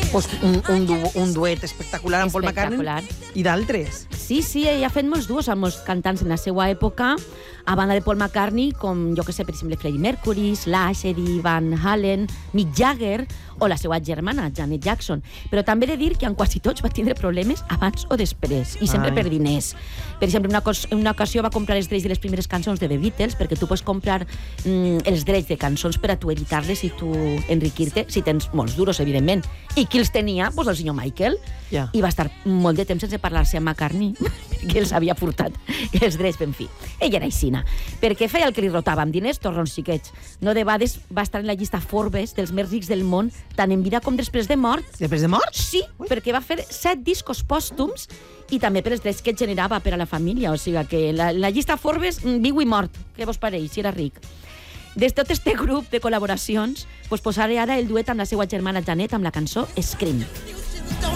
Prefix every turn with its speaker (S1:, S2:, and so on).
S1: Pues un duet espectacular amb Paul McCartney i d'altres.
S2: Sí, ell ha fet molts duos amb molts cantants en la seva època, a banda de Paul McCartney, com, jo que sé, per exemple, Freddie Mercury, Slash, Eddie Van Halen, Mick Jagger o la seva germana, Janet Jackson. Però també he de dir que en quasi tots va tindre problemes abans o després, i sempre per diners. Per exemple, en una ocasió va comprar els drets de les primeres cançons de The Beatles, perquè tu pots comprar els drets de cançons per a tu editar-les i tu enriquir-te, si tens molts duros, evidentment. I qui els tenia? Doncs el senyor Michael. I va estar molt de temps sense parlar-se amb McCartney, perquè els havia portat els drets, en fi. Ell era aixina, perquè feia el que li rotava amb diners, torrons xiquets. No de vegades va estar en la llista Forbes dels més rics del món, tant en vida com després de mort.
S1: Després de mort?
S2: Sí, perquè va fer 7 discos pòstums i també per els drets que generava per a la família. O sigui que la llista Forbes, viu i mort. Què vos pareix, si era ric? Des de tot este grup de col·laboracions, posaré ara el duet amb la seva germana Janet amb la cançó Scream.